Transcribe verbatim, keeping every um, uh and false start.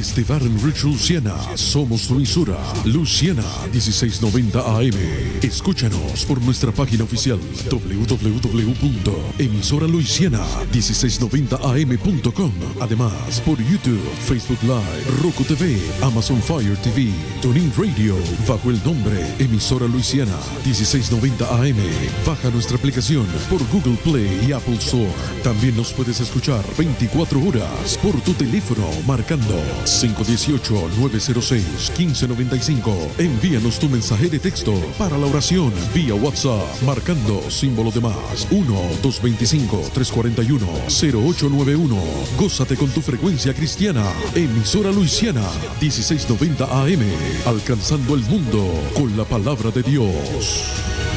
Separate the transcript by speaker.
Speaker 1: Desde Baton Rouge, Luisiana, somos tu emisora Luisiana dieciséis noventa A M. Escúchanos por nuestra página oficial doble u doble u doble u punto emisora luisiana dieciséis noventa a m punto com. Además, por YouTube, Facebook Live, Roku T V, Amazon Fire T V, TuneIn Radio, bajo el nombre Emisora Luisiana dieciséis noventa A M. Baja nuestra aplicación por Google Play y Apple Store. También nos puedes escuchar veinticuatro horas por tu teléfono marcando cinco uno ocho, nueve cero seis, uno cinco nueve cinco. Envíanos tu mensaje de texto para la oración vía WhatsApp marcando símbolo de más uno dos veinticinco, trescientos cuarenta y uno, cero ocho nueve uno. Gózate con tu frecuencia cristiana. Emisora Luisiana dieciséis noventa A M, alcanzando el mundo con la palabra de Dios.